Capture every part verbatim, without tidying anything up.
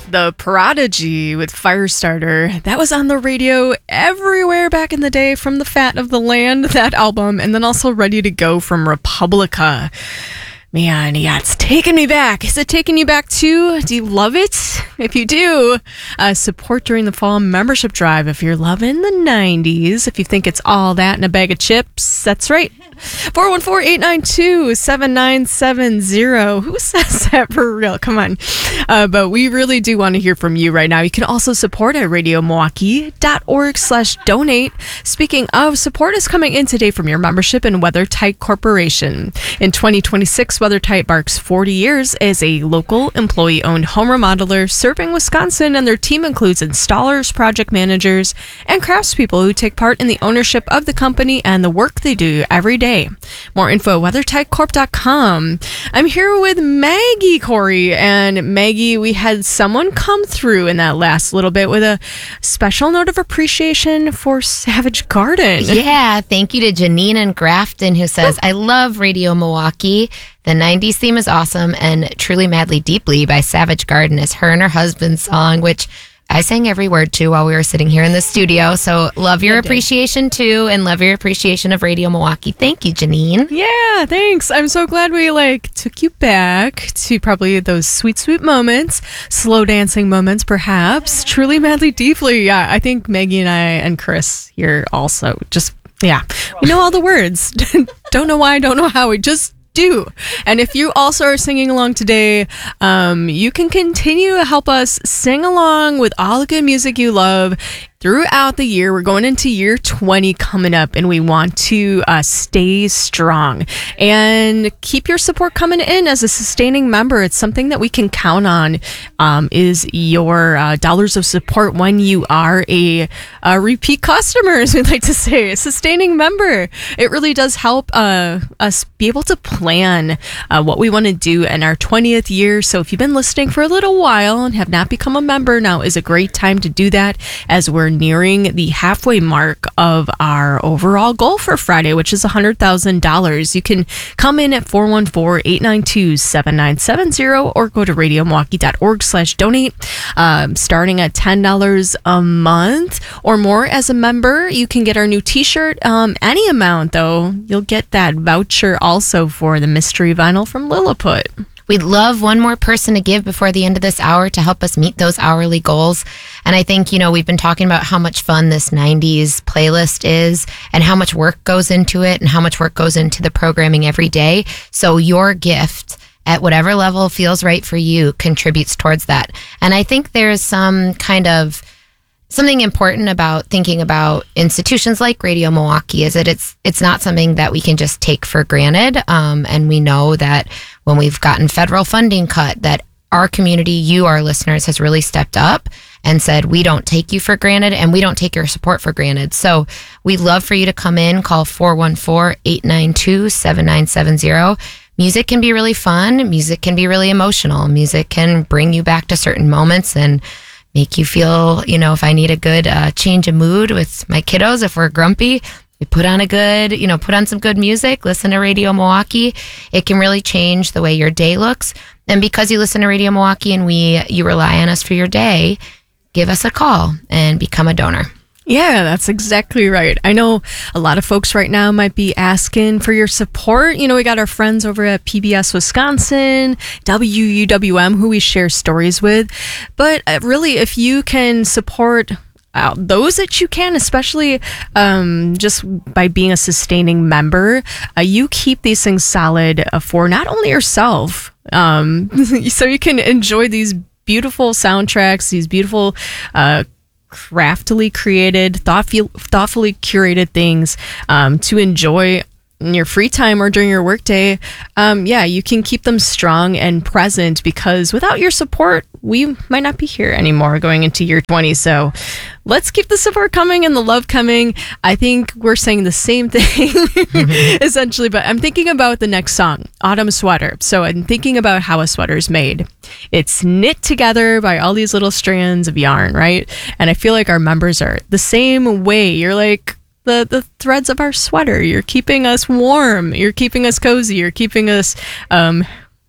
The Prodigy with Firestarter. That was on the radio everywhere back in the day, from The Fat of the Land, that album, and then also Ready to Go from Republica. Man, yeah, it's taking me back. Is it taking you back too? Do you love it? If you do, uh, support during the fall membership drive if you're loving the nineties. If you think it's all that in a bag of chips, that's right. four one four, eight nine two, seven nine seven zero. Who says that for real? Come on. Uh, but we really do want to hear from you right now. You can also support at radio milwaukee dot org slash donate. Speaking of, support is coming in today from your membership in WeatherTight Corporation. In twenty twenty-six, WeatherTight marks forty years as a local employee-owned home remodeler serving Wisconsin, and their team includes installers, project managers, and craftspeople who take part in the ownership of the company and the work they do every day. More info at weathertight corp dot com. I'm here with Maggie, Corey, and Maggie, we had someone come through in that last little bit with a special note of appreciation for Savage Garden. Yeah, thank you to Janine and Grafton, who says, I love Radio Milwaukee. The nineties theme is awesome, and Truly Madly Deeply by Savage Garden is her and her husband's song, which I sang every word to while we were sitting here in the studio. So love your appreciation too, and love your appreciation of Radio Milwaukee. Thank you, Janine. Yeah, thanks. I'm so glad we like took you back to probably those sweet, sweet moments, slow dancing moments, perhaps. Truly Madly Deeply. Yeah, I think Maggie and I and Chris here also just, yeah, we know all the words. Don't know why, don't know how. We just do. And if you also are singing along today, um, you can continue to help us sing along with all the good music you love throughout the year. We're going into year twenty coming up, and we want to uh, stay strong and keep your support coming in as a sustaining member. It's something that we can count on, um, is your uh, dollars of support when you are a, a repeat customer, as we like to say, a sustaining member. It really does help uh, us be able to plan uh, what we want to do in our twentieth year. So if you've been listening for a little while and have not become a member, now is a great time to do that, as we're nearing the halfway mark of our overall goal for Friday, which is one hundred thousand dollars. You can come in at four one four, eight nine two, seven nine seven zero or go to radio milwaukee dot org slash donate. Um, starting at ten dollars a month or more as a member, you can get our new t-shirt. Um, any amount, though, you'll get that voucher also for the mystery vinyl from Lilliput. We'd love one more person to give before the end of this hour to help us meet those hourly goals. And I think, you know, we've been talking about how much fun this nineties playlist is and how much work goes into it and how much work goes into the programming every day. So your gift at whatever level feels right for you contributes towards that. And I think there's some kind of something important about thinking about institutions like Radio Milwaukee is that it's it's not something that we can just take for granted. Um, and we know that when we've gotten federal funding cut, that our community, you, our listeners, has really stepped up and said, we don't take you for granted and we don't take your support for granted. So we'd love for you to come in, call four one four, eight nine two, seven nine seven zero. Music can be really fun. Music can be really emotional. Music can bring you back to certain moments and make you feel, you know, if I need a good uh, change of mood with my kiddos, if we're grumpy, we put on a good, you know, put on some good music, listen to Radio Milwaukee. It can really change the way your day looks. And because you listen to Radio Milwaukee and we, you rely on us for your day, give us a call and become a donor. Yeah, that's exactly right. I know a lot of folks right now might be asking for your support. You know, we got our friends over at P B S Wisconsin, W U W M, who we share stories with. But really, if you can support uh, those that you can, especially um, just by being a sustaining member, uh, you keep these things solid uh, for not only yourself, um, so you can enjoy these beautiful soundtracks, these beautiful uh craftily created, thoughtful, thoughtfully curated things um, to enjoy in your free time or during your workday. Um, yeah, you can keep them strong and present, because without your support, we might not be here anymore going into year twenty. So let's keep the support coming and the love coming. I think we're saying the same thing mm-hmm. essentially, but I'm thinking about the next song, Autumn Sweater. So I'm thinking about how a sweater is made. It's knit together by all these little strands of yarn, right? And I feel like our members are the same way. You're like the, the threads of our sweater. You're keeping us warm. You're keeping us cozy. You're keeping us um,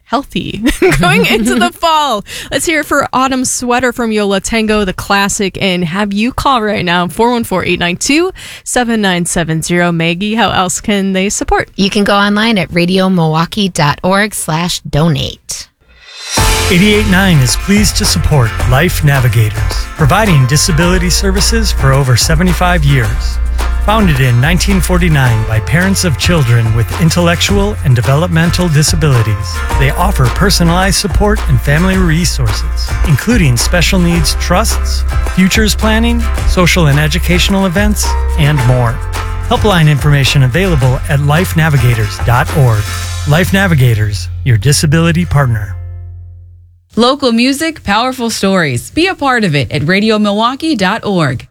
healthy going into the fall. Let's hear it for Autumn Sweater from Yo La Tengo, the classic, and have you call right now, four one four, eight nine two, seven nine seven zero. Maggie, how else can they support? You can go online at radiomilwaukee.org slash donate. eighty-eight point nine is pleased to support Life Navigators, providing disability services for over seventy-five years. Founded in nineteen forty-nine by parents of children with intellectual and developmental disabilities, they offer personalized support and family resources, including special needs trusts, futures planning, social and educational events, and more. Helpline information available at life navigators dot org. Life Navigators, your disability partner. Local music, powerful stories. Be a part of it at radio milwaukee dot org.